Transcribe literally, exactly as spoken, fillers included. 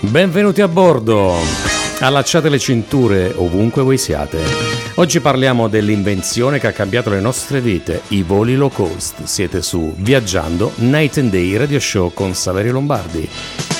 Benvenuti a bordo, allacciate le cinture ovunque voi siate. Oggi parliamo dell'invenzione che ha cambiato le nostre vite, i voli low cost. Siete su Viaggiando Night and Day Radio Show con Saverio Lombardi.